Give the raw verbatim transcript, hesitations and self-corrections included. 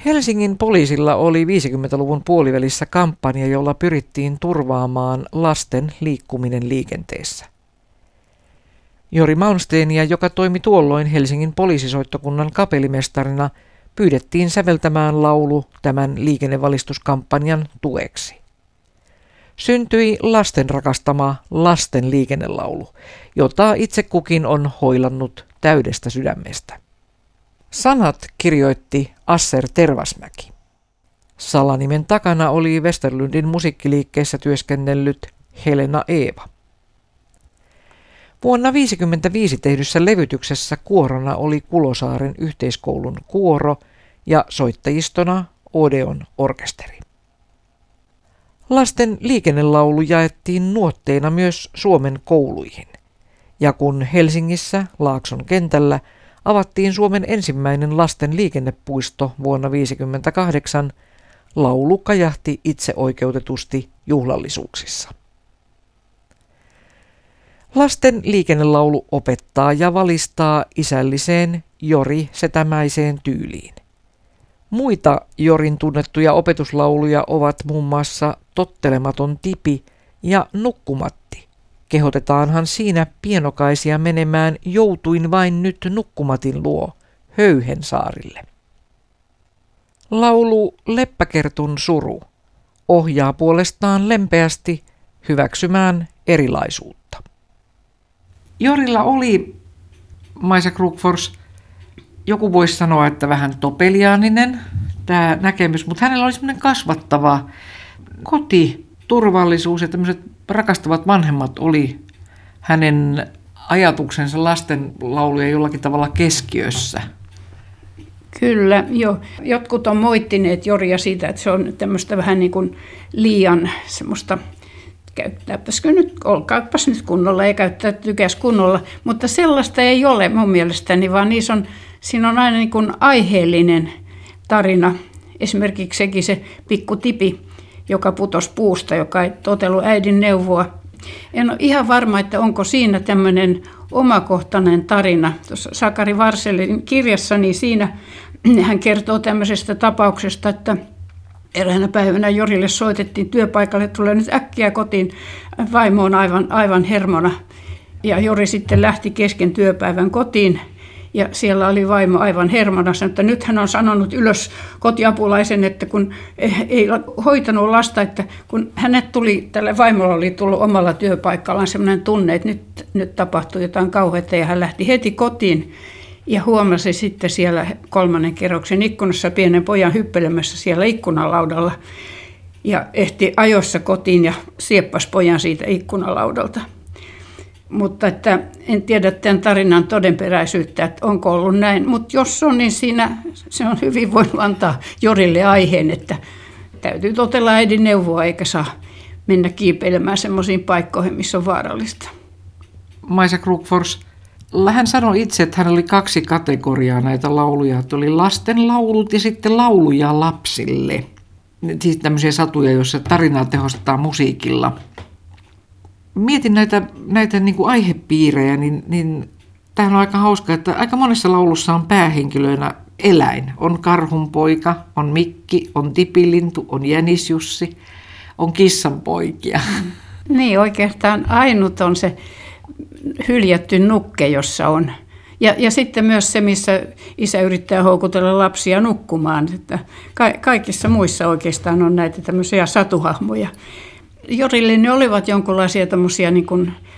Helsingin poliisilla oli viisikymmentäluvun puolivälissä kampanja, jolla pyrittiin turvaamaan lasten liikkuminen liikenteessä. Jori Malmsteenia, joka toimi tuolloin Helsingin poliisisoittokunnan kapellimestarina, pyydettiin säveltämään laulu tämän liikennevalistuskampanjan tueksi. Syntyi lasten rakastama lasten liikennelaulu, jota itse kukin on hoilannut täydestä sydämestä. Sanat kirjoitti Asser Tervasmäki. Salanimen takana oli Westerlundin musiikkiliikkeessä työskennellyt Helena Eeva. Vuonna tuhatyhdeksänsataaviisikymmentäviisi tehdyssä levytyksessä kuorona oli Kulosaaren yhteiskoulun kuoro ja soittajistona Odeon orkesteri. Lasten liikennelaulu jaettiin nuotteina myös Suomen kouluihin, ja kun Helsingissä Laakson kentällä avattiin Suomen ensimmäinen lasten liikennepuisto vuonna tuhatyhdeksänsataaviisikymmentäkahdeksan, laulu kajahti itseoikeutetusti juhlallisuuksissa. Lasten liikennelaulu opettaa ja valistaa isälliseen Jori Setämäiseen tyyliin. Muita Jorin tunnettuja opetuslauluja ovat muun muassa Tottelematon tipi ja Nukkumatti. Kehotetaanhan siinä pienokaisia menemään joutuin vain nyt Nukkumatin luo, Höyhensaarille. Laulu Leppäkertun suru ohjaa puolestaan lempeästi hyväksymään erilaisuutta. Jorilla oli, Maisa Krokfors, joku voisi sanoa, että vähän topeliaaninen tämä näkemys, mutta hänellä oli semmoinen kasvattava koti, turvallisuus ja tämmöiset rakastavat vanhemmat oli hänen ajatuksensa lastenlauluja jollakin tavalla keskiössä. Kyllä, joo. Jotkut on moittineet Joria siitä, että se on tämmöistä vähän niin kuin liian semmoista, käyttääpäskö nyt, olkaapas nyt kunnolla, ei käyttäytykäs kunnolla, mutta sellaista ei ole mun mielestäni, vaan niissä on, siinä on aina niin kuin aiheellinen tarina. Esimerkiksi sekin se pikku tipi, joka putosi puusta, joka ei totellut äidin neuvoa. En ole ihan varma, että onko siinä tämmöinen omakohtainen tarina. Tuossa Sakari Varselin kirjassa, niin siinä hän kertoo tämmöisestä tapauksesta, että eräänä päivänä Jorille soitettiin työpaikalle, että tulee nyt äkkiä kotiin, vaimo on aivan, aivan hermona. Ja Jori sitten lähti kesken työpäivän kotiin. Ja siellä oli vaimo aivan hermona, sanoi, että nyt hän on sanonut ylös kotiapulaisen, että kun ei hoitanut lasta, että kun hänet tuli, tälle vaimolla oli tullut omalla työpaikallaan sellainen tunne, että nyt, nyt tapahtui jotain kauheaa ja hän lähti heti kotiin ja huomasi sitten siellä kolmannen kerroksen ikkunassa pienen pojan hyppelemässä siellä ikkunalaudalla ja ehti ajoissa kotiin ja sieppasi pojan siitä ikkunalaudalta. Mutta että en tiedä tämän tarinan todenperäisyyttä, että onko ollut näin. Mutta jos on, niin siinä se on hyvin voinut antaa Jorille aiheen, että täytyy totella äidin neuvoa eikä saa mennä kiipeilemään semmoisiin paikkoihin, missä on vaarallista. Maisa Krokfors, hän sanoi itse, että hänellä oli kaksi kategoriaa näitä lauluja. Että oli lasten laulut ja sitten lauluja lapsille. Siis tämmöisiä satuja, joissa tarinaa tehostetaan musiikilla. Mietin näitä, näitä niin kuin aihepiirejä, niin, niin tämähän on aika hauska, että aika monessa laulussa on päähenkilöinä eläin. On karhunpoika, on Mikki, on tipilintu, on jänisjussi, on kissanpoikia. Niin, oikeastaan ainut on se hyljätty nukke, jossa on. Ja, ja sitten myös se, missä isä yrittää houkutella lapsia nukkumaan. Että ka- kaikissa muissa oikeastaan on näitä tämmöisiä satuhahmoja. Jorille ne olivat jonkinlaisia tämmöisiä niin kuin